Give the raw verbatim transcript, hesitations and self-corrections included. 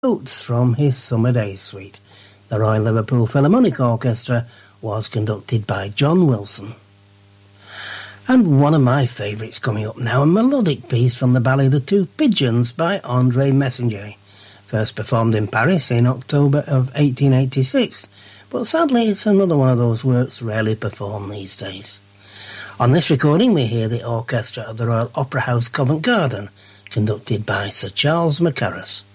notes from his Summer Days Suite. The Royal Liverpool Philharmonic Orchestra was conducted by John Wilson. And one of my favourites coming up now, a melodic piece from the ballet The Two Pigeons by André Messenger, first performed in Paris in October of eighteen eighty-six, but sadly it's another one of those works rarely performed these days. On this recording we hear the orchestra of the Royal Opera House Covent Garden, conducted by Sir Charles Mackerras.